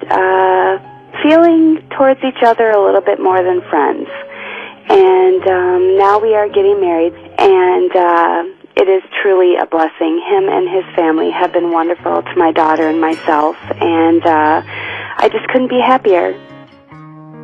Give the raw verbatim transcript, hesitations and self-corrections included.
uh, feeling towards each other a little bit more than friends. And um, now we are getting married, and uh, it is truly a blessing. Him and his family have been wonderful to my daughter and myself, and uh, I just couldn't be happier.